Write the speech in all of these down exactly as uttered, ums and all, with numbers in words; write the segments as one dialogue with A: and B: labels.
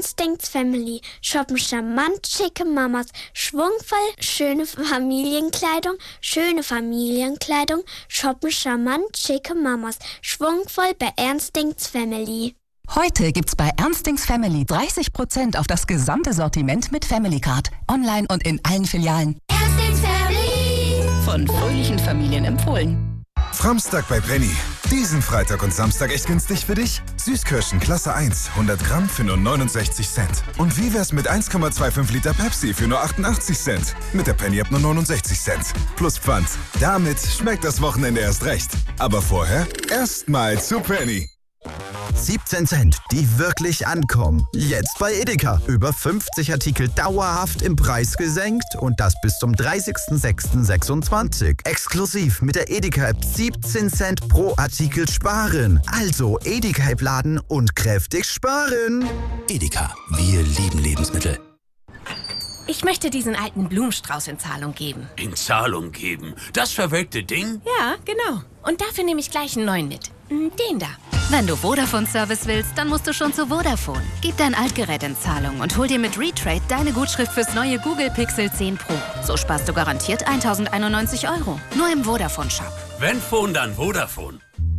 A: Ernst denkt's Family. Shoppen charmant, schicke Mamas, schwungvoll, schöne Familienkleidung, schöne Familienkleidung. Shoppen charmant, schicke Mamas, schwungvoll bei Ernst denkt's Family.
B: Heute gibt's bei Ernst denkt's Family dreißig Prozent auf das gesamte Sortiment mit Family Card. Online und in allen Filialen.
A: Ernst denkt's Family.
B: Von fröhlichen Familien empfohlen.
C: Framstag bei Penny. Diesen Freitag und Samstag echt günstig für dich? Süßkirschen Klasse eins, hundert Gramm für nur neunundsechzig Cent. Und wie wär's mit eins Komma fünfundzwanzig Liter Pepsi für nur achtundachtzig Cent? Mit der Penny ab nur neunundsechzig Cent. Plus Pfand. Damit schmeckt das Wochenende erst recht. Aber vorher erstmal zu Penny.
D: siebzehn Cent, die wirklich ankommen. Jetzt bei Edeka. Über fünfzig Artikel dauerhaft im Preis gesenkt und das bis zum dreißigsten sechsten sechsundzwanzig. Exklusiv mit der Edeka-App siebzehn Cent pro Artikel sparen. Also Edeka-App laden und kräftig sparen.
E: Edeka, wir lieben Lebensmittel.
F: Ich möchte diesen alten Blumenstrauß in Zahlung geben.
G: In Zahlung geben? Das verwelkte Ding?
F: Ja, genau. Und dafür nehme ich gleich einen neuen mit. Den da.
H: Wenn du Vodafone-Service willst, dann musst du schon zu Vodafone. Gib dein Altgerät in Zahlung und hol dir mit Retrade deine Gutschrift fürs neue Google Pixel zehn Pro. So sparst du garantiert tausendeinundneunzig Euro. Nur im Vodafone-Shop.
G: Wenn Phone, dann Vodafone.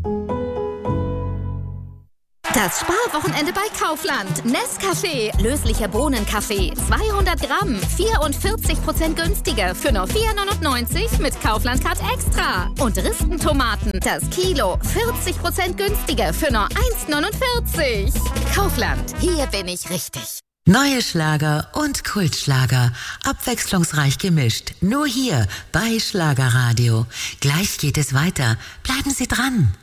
H: Das Sparwochenende bei Kaufland. Nescafé, löslicher Bohnenkaffee, zweihundert Gramm, vierundvierzig Prozent günstiger für nur vier neunundneunzig mit Kaufland Card Extra. Und Ristentomaten, das Kilo, vierzig Prozent günstiger für nur eins neunundvierzig. Kaufland, hier bin ich richtig.
I: Neue Schlager und Kultschlager, abwechslungsreich gemischt, nur hier bei Schlagerradio. Gleich geht es weiter, bleiben Sie dran.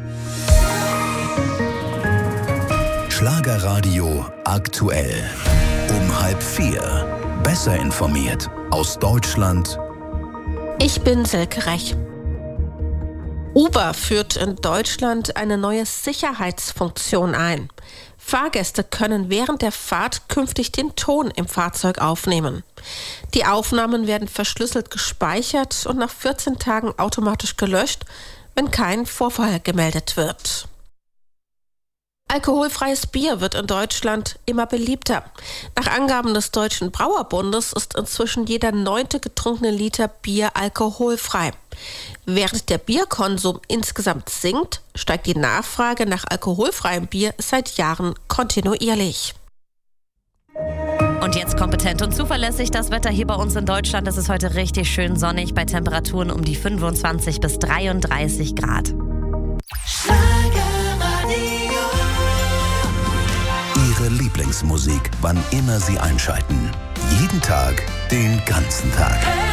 E: Schlagerradio aktuell. Um halb vier. Besser informiert aus Deutschland.
J: Ich bin Silke Rech. Uber führt in Deutschland eine neue Sicherheitsfunktion ein. Fahrgäste können während der Fahrt künftig den Ton im Fahrzeug aufnehmen. Die Aufnahmen werden verschlüsselt gespeichert und nach vierzehn Tagen automatisch gelöscht, wenn kein Vorfall gemeldet wird. Alkoholfreies Bier wird in Deutschland immer beliebter. Nach Angaben des Deutschen Brauerbundes ist inzwischen jeder neunte getrunkene Liter Bier alkoholfrei. Während der Bierkonsum insgesamt sinkt, steigt die Nachfrage nach alkoholfreiem Bier seit Jahren kontinuierlich.
K: Und jetzt kompetent und zuverlässig das Wetter hier bei uns in Deutschland. Es ist heute richtig schön sonnig bei Temperaturen um die fünfundzwanzig bis dreiunddreißig Grad.
E: Ihre Lieblingsmusik, wann immer Sie einschalten. Jeden Tag, den ganzen Tag.